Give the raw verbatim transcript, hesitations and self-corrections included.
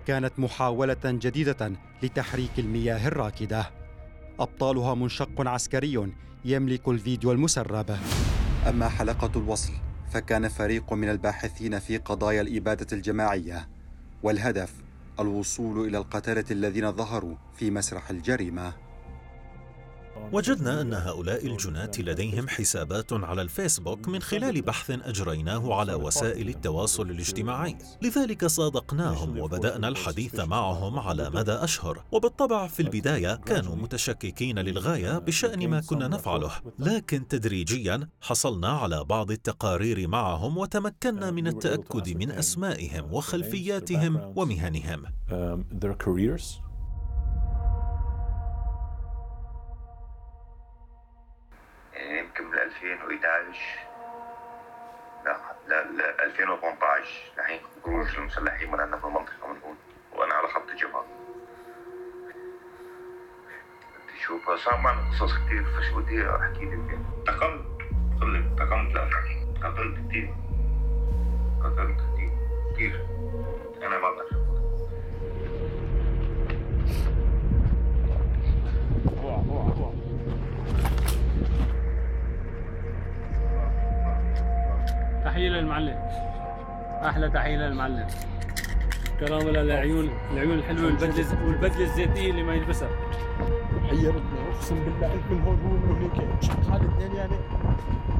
كانت محاولة جديدة لتحريك المياه الراكدة. أبطالها منشق عسكري يملك الفيديو المسرب. أما حلقة الوصل فكان فريق من الباحثين في قضايا الإبادة الجماعية، والهدف الوصول إلى القتلة الذين ظهروا في مسرح الجريمة. وجدنا أن هؤلاء الجناة لديهم حسابات على الفيسبوك من خلال بحث أجريناه على وسائل التواصل الاجتماعي، لذلك صادقناهم وبدأنا الحديث معهم على مدى أشهر. وبالطبع في البداية كانوا متشككين للغاية بشأن ما كنا نفعله، لكن تدريجيا حصلنا على بعض التقارير معهم وتمكنا من التأكد من أسمائهم وخلفياتهم ومهنهم. يمكن من ألفين وإحدى عشر لا لا ألفين وثمانية عشر لحين خروج المسلحين من عندنا في المنطقة من هون، وأنا على خط الجبهة. بدي شوف صار معنا قصص كتير، فش بدي أحكي لك. تقمت قلت تقمت لا قتلت كتير قتلت كتير كتير أنا ما بعرف. تحية للمعلم، أحلى تحية للمعلم. كرامة للعيون، العيون الحلوة والبدلة والبدلة الزيتية اللي ما يلبسها. تحية بدنا، أقسم بالله من هون هون وهيك، شحال اثنين يعني.